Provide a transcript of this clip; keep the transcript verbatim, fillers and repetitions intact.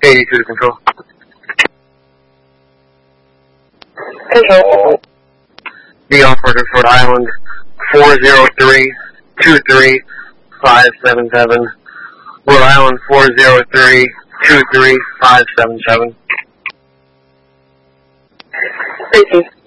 eighty-two to control. Control. Be operator for Rhode Island, four zero three two three five seven seven. Rhode Island, four zero three two three five seven seven. Thank you.